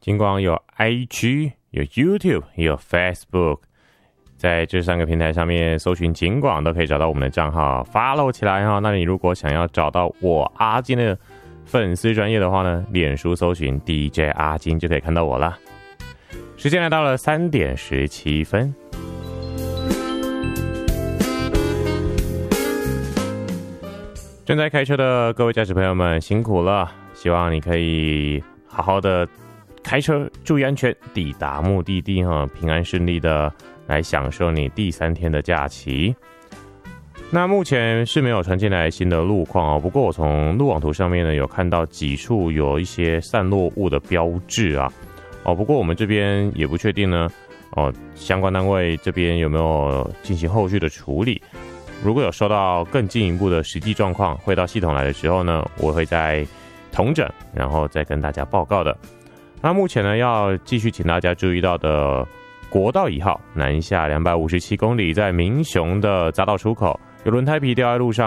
金广有 IG、有 YouTube、也有 Facebook， 在这3个平台上面搜寻金广都可以找到我们的账号 ，follow 起来哈。那你如果想要找到我阿金的粉丝专页的话呢，脸书搜寻 DJ 阿金就可以看到我了。时间来到了3点17分。正在开车的各位驾驶朋友们辛苦了，希望你可以好好的开车，注意安全，抵达目的地哈，平安顺利的来享受你第3天的假期。那目前是没有传进来新的路况哦，不过我从路网图上面呢有看到几处有一些散落物的标志啊，不过我们这边也不确定呢，相关单位这边有没有进行后续的处理。如果有收到更进一步的实际状况汇到系统来的时候呢，我会再统整，然后再跟大家报告的。那目前呢，要继续请大家注意到的国道1号南下257公里，在民雄的匝道出口有轮胎皮掉在路上。